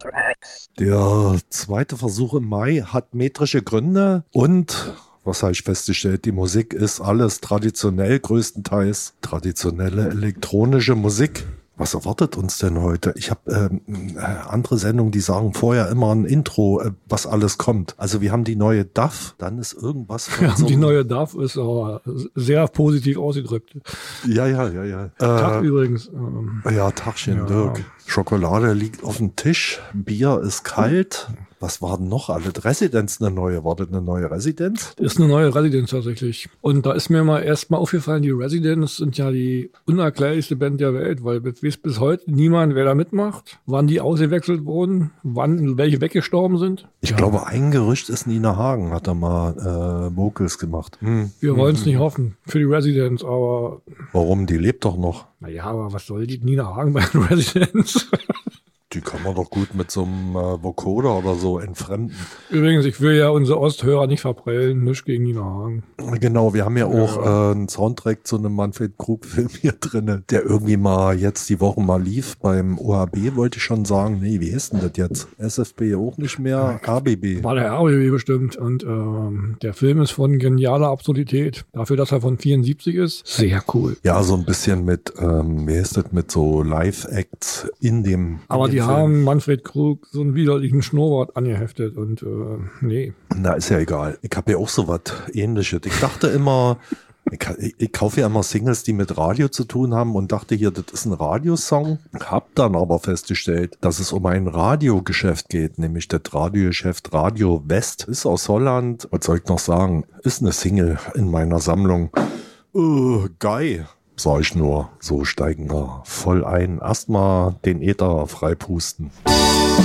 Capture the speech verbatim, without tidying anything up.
Der zweite Versuch im Mai hat metrische Gründe und, was habe ich festgestellt, die Musik ist alles traditionell, größtenteils traditionelle elektronische Musik. Was erwartet uns denn heute? Ich habe ähm, äh, andere Sendungen, die sagen vorher immer ein Intro, äh, was alles kommt. Also wir haben die neue D A F, dann ist irgendwas von ja, so die neue D A F ist aber sehr positiv ausgedrückt. Ja, ja, ja, ja. Tag äh, übrigens. Ähm, ja, Tagchen, ja. Dirk. Schokolade liegt auf dem Tisch, Bier ist kalt. Was war denn noch alles? Residenz eine neue. War das eine neue Residenz? Ist eine neue Residenz tatsächlich. Und da ist mir mal erstmal aufgefallen, die Residenz sind ja die unerklärlichste Band der Welt, weil bis, bis heute niemand, wer da mitmacht, wann die ausgewechselt wurden, wann welche weggestorben sind. Ich ja. glaube, ein Gerücht ist Nina Hagen, hat da mal äh, Vocals gemacht. Hm. Wir wollen es nicht hoffen für die Residenz, aber... Warum? Die lebt doch noch. Naja, aber was soll die Nina Hagen bei der Residenz? Die kann man doch gut mit so einem äh, Vocoder oder so entfremden. Übrigens, ich will ja unsere Osthörer nicht verprellen, nichts gegen Nina Hagen. Genau, wir haben ja auch Ja. äh, einen Soundtrack zu einem Manfred Krug-Film hier drin, der irgendwie mal jetzt die Woche mal lief. Beim O H B wollte ich schon sagen, nee, wie ist denn das jetzt? S F B auch nicht mehr, A B B. War der R B B bestimmt. Und ähm, der Film ist von genialer Absurdität. Dafür, dass er von vierundsiebzig ist, sehr cool. Ja, so ein bisschen mit, ähm, wie heißt das, mit so Live-Acts in dem Aber in dem die Film. haben Manfred Krug so einen widerlichen Schnurrbart angeheftet und äh, nee. Na, ist ja egal. Ich habe ja auch so was Ähnliches. Ich dachte immer, ich, ich, ich kaufe ja immer Singles, die mit Radio zu tun haben und dachte hier, das ist ein Radiosong. Hab dann aber festgestellt, dass es um ein Radiogeschäft geht, nämlich das Radiogeschäft Radio West. Ist aus Holland. Was soll ich noch sagen? Ist eine Single in meiner Sammlung. Uh, geil. Sag ich nur, so steigen wir voll ein. Erstmal den Äther freipusten.